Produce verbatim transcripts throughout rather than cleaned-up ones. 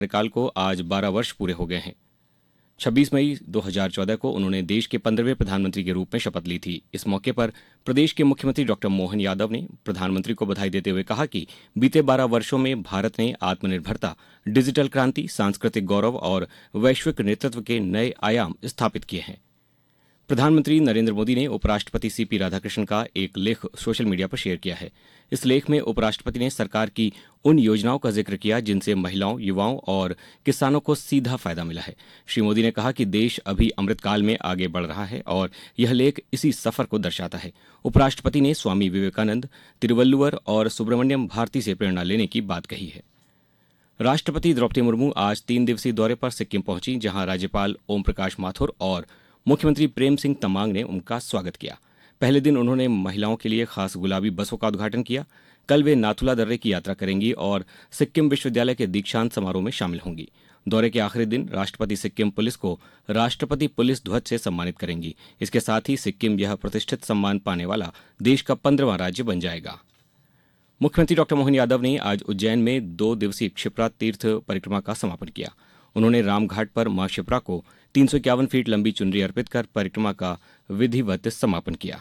कार्यकाल को आज बारह वर्ष पूरे हो गए हैं। छब्बीस मई दो हज़ार चौदह को उन्होंने देश के पंद्रहवें प्रधानमंत्री के रूप में शपथ ली थी। इस मौके पर प्रदेश के मुख्यमंत्री डॉक्टर मोहन यादव ने प्रधानमंत्री को बधाई देते हुए कहा कि बीते बारह वर्षों में भारत ने आत्मनिर्भरता, डिजिटल क्रांति, सांस्कृतिक गौरव और वैश्विक नेतृत्व के नए आयाम स्थापित किए हैं। प्रधानमंत्री नरेंद्र मोदी ने उपराष्ट्रपति सीपी राधाकृष्णन का एक लेख सोशल मीडिया पर शेयर किया है। इस लेख में उपराष्ट्रपति ने सरकार की उन योजनाओं का जिक्र किया जिनसे महिलाओं, युवाओं और किसानों को सीधा फायदा मिला है। श्री मोदी ने कहा कि देश अभी अमृतकाल में आगे बढ़ रहा है और यह लेख इसी सफर को दर्शाता है। उपराष्ट्रपति ने स्वामी विवेकानंद, तिरुवल्लुवर और सुब्रमण्यम भारती से प्रेरणा लेने की बात कही है। राष्ट्रपति द्रौपदी मुर्मू आज तीन दिवसीय दौरे पर सिक्किम पहुंची, जहां राज्यपाल ओम प्रकाश माथुर और मुख्यमंत्री प्रेम सिंह तमांग ने उनका स्वागत किया। पहले दिन उन्होंने महिलाओं के लिए खास गुलाबी बसों का उद्घाटन किया। कल वे नाथुला दर्रे की यात्रा करेंगी और सिक्किम विश्वविद्यालय के दीक्षांत समारोह में शामिल होंगी। दौरे के आखिरी दिन राष्ट्रपति सिक्किम पुलिस को राष्ट्रपति पुलिस ध्वज से सम्मानित करेंगी। इसके साथ ही सिक्किम यह प्रतिष्ठित सम्मान पाने वाला देश का पंद्रहवां राज्य बन जाएगा। मुख्यमंत्री डॉक्टर मोहन यादव ने आज उज्जैन में दो दिवसीय क्षिप्रा तीर्थ परिक्रमा का समापन किया। उन्होंने रामघाट पर मां क्षिप्रा को तीन सौ इक्यावन फीट लंबी चुनरी अर्पित कर परिक्रमा का विधिवत समापन किया।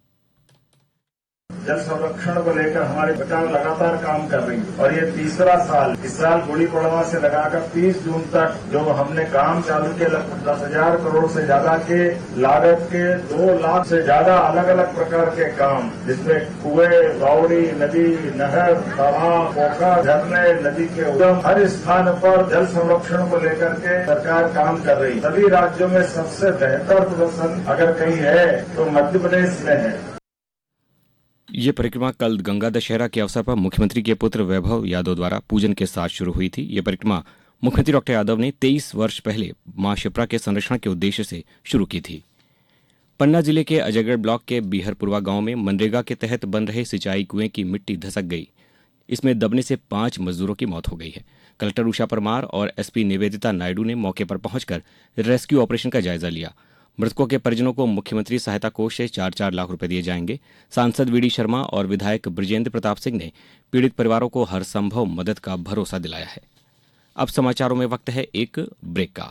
जल संरक्षण को लेकर हमारे सरकार लगातार काम कर रही है और ये तीसरा साल, इस साल गुड़ी पड़वा से लगाकर तीस जून तक जो हमने काम चालू किए, लगभग दस हजार करोड़ से ज्यादा के लागत के दो लाख से ज्यादा अलग अलग प्रकार के काम, जिसमें कुएं, बावड़ी, नदी, नहर, तालाब, पोखर, झरने, नदी के उद्गम, हर स्थान पर जल संरक्षण को लेकर के सरकार काम कर रही है। सभी राज्यों में सबसे बेहतर प्रदर्शन अगर कहीं है तो मध्य प्रदेश में है। ये परिक्रमा कल गंगा दशहरा के अवसर पर मुख्यमंत्री के पुत्र वैभव यादव द्वारा पूजन के साथ शुरू हुई थी। ये परिक्रमा मुख्यमंत्री डॉक्टर यादव ने तेईस वर्ष पहले मां क्षिप्रा के संरक्षण के उद्देश्य से शुरू की थी। पन्ना जिले के अजयगढ़ ब्लॉक के बीहरपुरवा गांव में मनरेगा के तहत बन रहे सिंचाई कुएं की मिट्टी धसक गई। इसमें दबने से पांच मजदूरों की मौत हो गई है। कलेक्टर उषा परमार और एसपी निवेदिता नायडू ने मौके पर पहुंचकर रेस्क्यू ऑपरेशन का जायजा लिया। मृतकों के परिजनों को मुख्यमंत्री सहायता कोष से चार चार लाख रुपए दिए जाएंगे। सांसद वीडी शर्मा और विधायक ब्रजेंद्र प्रताप सिंह ने पीड़ित परिवारों को हर संभव मदद का भरोसा दिलाया है। अब समाचारों में वक्त है एक ब्रेक का।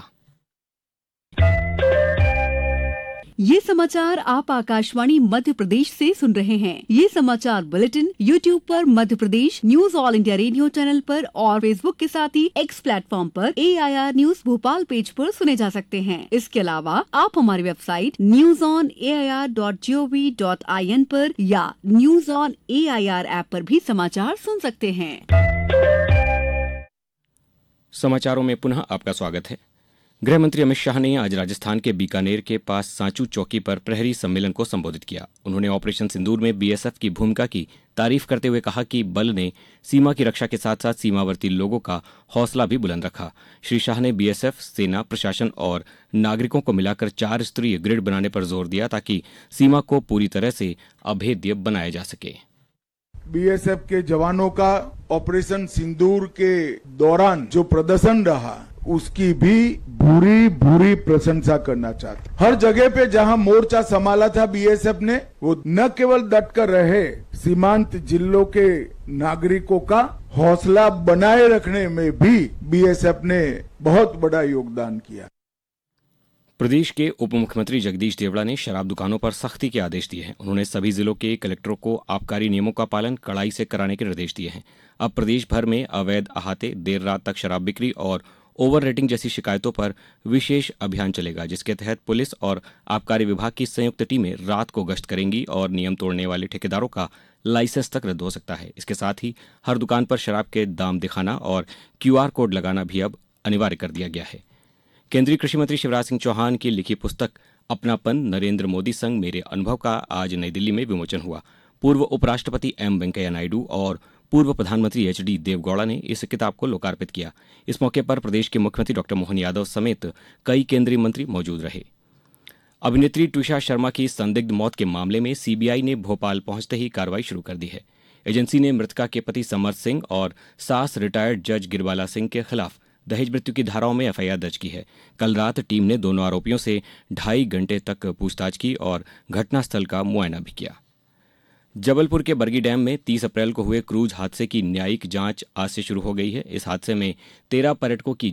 ये समाचार आप आकाशवाणी मध्य प्रदेश से सुन रहे हैं। ये समाचार बुलेटिन यूट्यूब पर Madhya Pradesh news all India radio channel पर और फेसबुक के साथ ही एक्स प्लेटफॉर्म पर ए I R news Bhopal page पर सुने जा सकते हैं। इसके अलावा आप हमारी website news on A I R dot G O V dot I N पर या news on A I R app पर भी समाचार सुन सकते हैं। समाचारों में पुनः आपका स्वागत है। गृह मंत्री अमित शाह ने आज राजस्थान के बीकानेर के पास सांचू चौकी पर प्रहरी सम्मेलन को संबोधित किया। उन्होंने ऑपरेशन सिंदूर में बीएसएफ की भूमिका की तारीफ करते हुए कहा कि बल ने सीमा की रक्षा के साथ साथ सीमावर्ती लोगों का हौसला भी बुलंद रखा। श्री शाह ने बीएसएफ, सेना, प्रशासन और नागरिकों को मिलाकर चार स्तरीय ग्रिड बनाने पर जोर दिया ताकि सीमा को पूरी तरह से अभेद्य बनाया जा सके। बीएसएफ के जवानों का ऑपरेशन सिंदूर के दौरान जो प्रदर्शन रहा उसकी भी बुरी बुरी प्रशंसा करना चाहता। हर जगह पे जहां मोर्चा संभाला था बीएसएफ ने, वो न केवल डट कर रहे, सीमांत जिलों के नागरिकों का हौसला बनाए रखने में भी बीएसएफ ने बहुत बड़ा योगदान किया। प्रदेश के उप मुख्यमंत्री जगदीश देवड़ा ने शराब दुकानों पर सख्ती के आदेश दिए हैं। उन्होंने सभी जिलों के कलेक्टरों को आबकारी नियमों का पालन कड़ाई से कराने के निर्देश दिए हैं। अब प्रदेश भर में अवैध अहाते, देर रात तक शराब बिक्री और ओवर रेटिंग जैसी शिकायतों पर विशेष अभियान चलेगा, जिसके तहत पुलिस और आबकारी विभाग की संयुक्त टीमें रात को गश्त करेंगी और नियम तोड़ने वाले ठेकेदारों का लाइसेंस तक रद्द हो सकता है। इसके साथ ही हर दुकान पर शराब के दाम दिखाना और क्यूआर कोड लगाना भी अब अनिवार्य कर दिया गया है। केंद्रीय कृषि मंत्री शिवराज सिंह चौहान की लिखी पुस्तक अपनापन, नरेंद्र मोदी संग मेरे अनुभव का आज नई दिल्ली में विमोचन हुआ। पूर्व उपराष्ट्रपति एम वेंकैया नायडू और पूर्व प्रधानमंत्री एच डी देवगौड़ा ने इस किताब को लोकार्पित किया। इस मौके पर प्रदेश के मुख्यमंत्री डॉक्टर मोहन यादव समेत कई केंद्रीय मंत्री मौजूद रहे। अभिनेत्री ट्विशा शर्मा की संदिग्ध मौत के मामले में सीबीआई ने भोपाल पहुंचते ही कार्रवाई शुरू कर दी है। एजेंसी ने मृतका के पति समर्थ सिंह और सास रिटायर्ड जज गिरबाला सिंह के खिलाफ दहेज मृत्यु की धाराओं में एफ आई आर दर्ज की है। कल रात टीम ने दोनों आरोपियों से ढाई घंटे तक पूछताछ की और घटनास्थल का मुआयना भी किया। जबलपुर के बरगी डैम में तीस अप्रैल को हुए क्रूज हादसे की न्यायिक जांच आज से शुरू हो गई है। इस हादसे में तेरह पर्यटकों की